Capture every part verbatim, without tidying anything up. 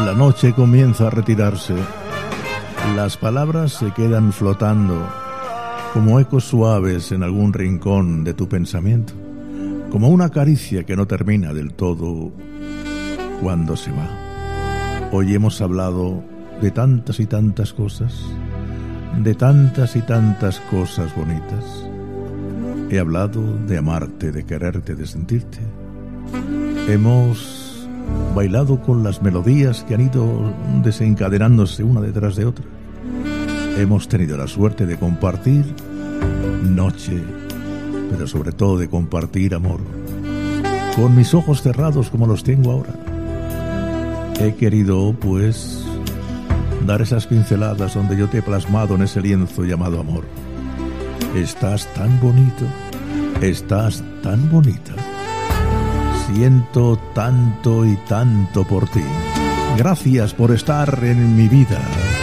La noche comienza a retirarse. Las palabras se quedan flotando como ecos suaves en algún rincón de tu pensamiento, como una caricia que no termina del todo cuando se va. Hoy hemos hablado de tantas y tantas cosas, de tantas y tantas cosas bonitas. He hablado de amarte, de quererte, de sentirte. Hemos bailado con las melodías que han ido desencadenándose una detrás de otra. Hemos tenido la suerte de compartir noche, pero sobre todo de compartir amor. Con mis ojos cerrados como los tengo ahora, he querido, pues, dar esas pinceladas donde yo te he plasmado en ese lienzo llamado amor. Estás tan bonito, estás tan bonita. Siento tanto y tanto por ti. Gracias por estar en mi vida.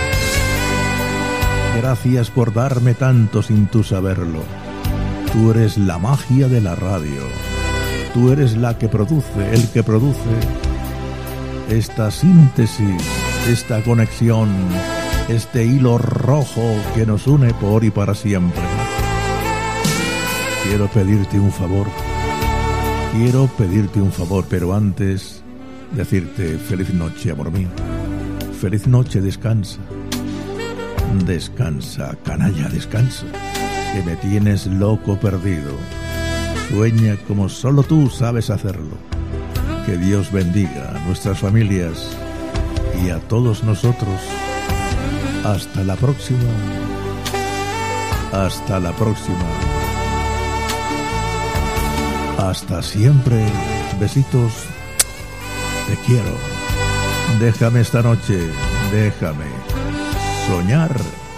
Gracias por darme tanto sin tú saberlo. Tú eres la magia de la radio. Tú eres la que produce, el que produce esta síntesis, esta conexión, este hilo rojo que nos une por y para siempre. Quiero pedirte un favor. Quiero pedirte un favor, pero antes decirte feliz noche, amor mío. Feliz noche, descansa. Descansa, canalla, descansa. Que me tienes loco perdido. Sueña como solo tú sabes hacerlo. Que Dios bendiga a nuestras familias y a todos nosotros. Hasta la próxima. Hasta la próxima. Hasta siempre. Besitos. Te quiero. Déjame esta noche. Déjame soñar.